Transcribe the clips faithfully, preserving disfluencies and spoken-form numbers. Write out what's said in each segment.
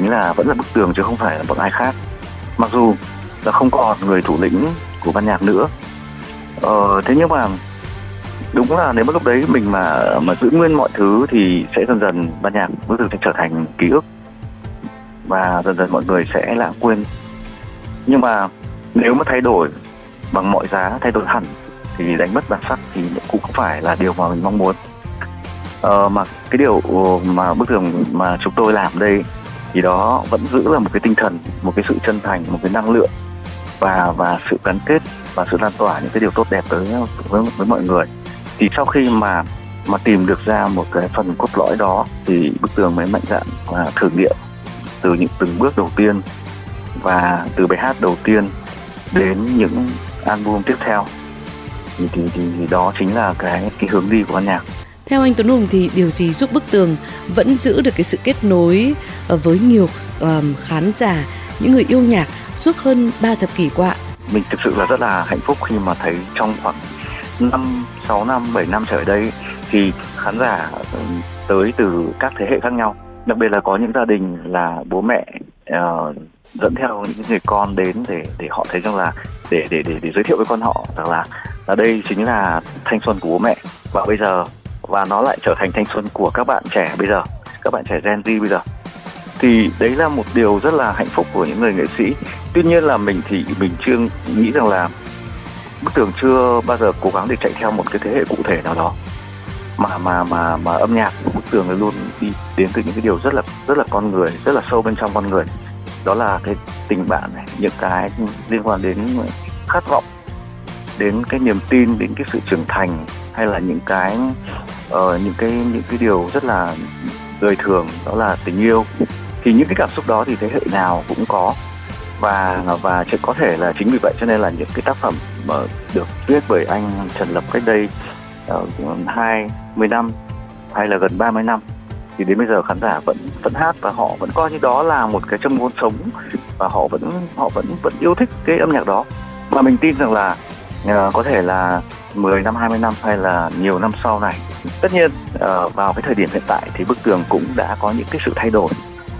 chính là vẫn là Bức Tường chứ không phải là một ai khác. Mặc dù là không còn người thủ lĩnh của ban nhạc nữa, ờ, thế nhưng mà đúng là nếu mà lúc đấy mình mà mà giữ nguyên mọi thứ thì sẽ dần dần ban nhạc Bức Tường sẽ trở thành ký ức và dần dần mọi người sẽ lãng quên. Nhưng mà nếu mà thay đổi bằng mọi giá, thay đổi hẳn thì đánh mất bản sắc thì cũng không phải là điều mà mình mong muốn. Ờ, mà cái điều mà Bức Tường mà chúng tôi làm đây thì đó vẫn giữ là một cái tinh thần, một cái sự chân thành, một cái năng lượng và và sự gắn kết và sự lan tỏa những cái điều tốt đẹp tới với, với mọi người. Thì sau khi mà mà tìm được ra một cái phần cốt lõi đó thì Bức Tường mới mạnh dạn và thử nghiệm từ những từng bước đầu tiên và từ bài hát đầu tiên đến những album tiếp theo. Thì, thì, thì, thì đó chính là cái cái hướng đi của ban nhạc. Theo anh Tuấn Hùng thì điều gì giúp Bức Tường vẫn giữ được cái sự kết nối với nhiều um, khán giả, những người yêu nhạc suốt hơn ba thập kỷ qua? Mình thực sự là rất là hạnh phúc khi mà thấy trong khoảng năm, sáu năm, bảy năm trở đây thì khán giả tới từ các thế hệ khác nhau. Đặc biệt là có những gia đình là bố mẹ uh, dẫn theo những người con đến để để họ thấy rằng là để để để để giới thiệu với con họ rằng là là đây chính là thanh xuân của bố mẹ và bây giờ, và nó lại trở thành thanh xuân của các bạn trẻ bây giờ, các bạn trẻ Gen Z bây giờ. Thì đấy là một điều rất là hạnh phúc của những người nghệ sĩ. Tuy nhiên là mình thì mình chưa nghĩ rằng là Bức Tường chưa bao giờ cố gắng để chạy theo một cái thế hệ cụ thể nào đó, mà mà mà mà âm nhạc của Bức Tường luôn đi đến từ những cái điều rất là rất là con người, rất là sâu bên trong con người. Đó là cái tình bạn này, những cái liên quan đến khát vọng, đến cái niềm tin, đến cái sự trưởng thành, hay là những cái uh, những cái những cái điều rất là đời thường, đó là tình yêu. Thì những cái cảm xúc đó thì thế hệ nào cũng có, và và chỉ có thể là chính vì vậy cho nên là những cái tác phẩm mà được viết bởi anh Trần Lập cách đây hai mươi năm hay là gần ba mươi năm thì đến bây giờ khán giả vẫn vẫn hát và họ vẫn coi như đó là một cái châm ngôn sống, và họ vẫn họ vẫn vẫn yêu thích cái âm nhạc đó. Và mình tin rằng là uh, có thể là mười năm, hai mươi năm hay là nhiều năm sau này, tất nhiên uh, vào cái thời điểm hiện tại thì Bức Tường cũng đã có những cái sự thay đổi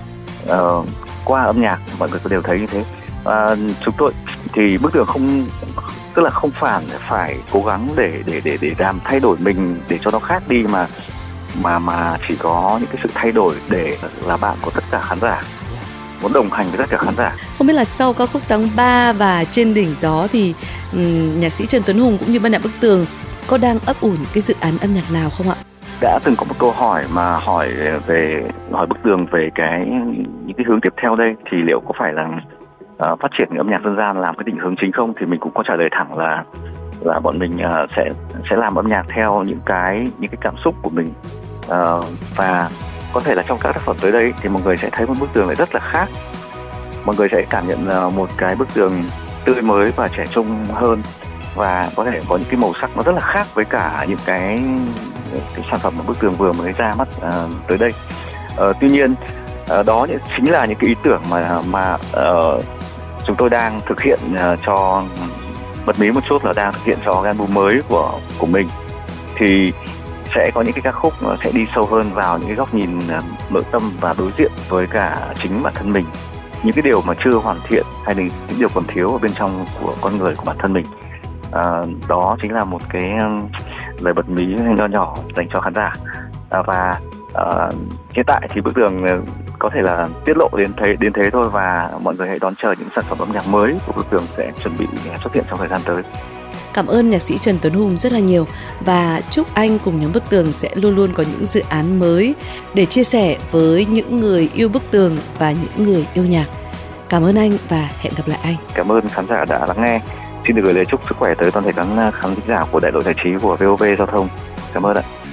uh, qua âm nhạc, mọi người đều thấy như thế. Uh, chúng tôi thì Bức Tường không, tức là không phải phải cố gắng để để để để làm thay đổi mình để cho nó khác đi, mà mà mà chỉ có những cái sự thay đổi để là bạn của tất cả khán giả, muốn đồng hành với tất cả khán giả. Không biết là sau ca khúc Tháng ba và Trên Đỉnh Gió thì um, nhạc sĩ Trần Tuấn Hùng cũng như ban nhạc Bức Tường có đang ấp ủ những cái dự án âm nhạc nào không ạ? Đã từng có một câu hỏi mà hỏi về hỏi Bức Tường về cái những cái hướng tiếp theo đây, thì liệu có phải là uh, phát triển âm nhạc dân gian làm cái định hướng chính không? Thì mình cũng có trả lời thẳng là là bọn mình uh, sẽ sẽ làm âm nhạc theo những cái những cái cảm xúc của mình, uh, và có thể là trong các tác phẩm tới đây thì mọi người sẽ thấy một Bức Tường lại rất là khác. Mọi người sẽ cảm nhận uh, một cái Bức Tường tươi mới và trẻ trung hơn, và có thể có những cái màu sắc nó rất là khác với cả những cái cái sản phẩm mà Bức Tường vừa mới ra mắt uh, tới đây. Uh, tuy nhiên uh, đó chính là những cái ý tưởng mà mà uh, chúng tôi đang thực hiện uh, cho bật mí một chút là đang thực hiện cho cái album mới của của mình. Thì sẽ có những cái ca khúc sẽ đi sâu hơn vào những cái góc nhìn uh, nội tâm và đối diện với cả chính bản thân mình, những cái điều mà chưa hoàn thiện hay là những điều còn thiếu ở bên trong của con người của bản thân mình. Uh, đó chính là một cái um, lời bật mí nho nhỏ dành cho khán giả. Uh, và uh, hiện tại thì Bức Tường uh, có thể là tiết lộ đến thế đến thế thôi, và mọi người hãy đón chờ những sản phẩm âm nhạc mới của Bức Tường sẽ chuẩn bị xuất hiện trong thời gian tới. Cảm ơn nhạc sĩ Trần Tuấn Hùng rất là nhiều, và chúc anh cùng nhóm Bức Tường sẽ luôn luôn có những dự án mới để chia sẻ với những người yêu Bức Tường và những người yêu nhạc. Cảm ơn anh và hẹn gặp lại anh. Cảm ơn khán giả đã lắng nghe. Xin được gửi lời chúc sức khỏe tới toàn thể các khán giả của Đại đội Giải trí của vê o vê Giao thông. Cảm ơn ạ.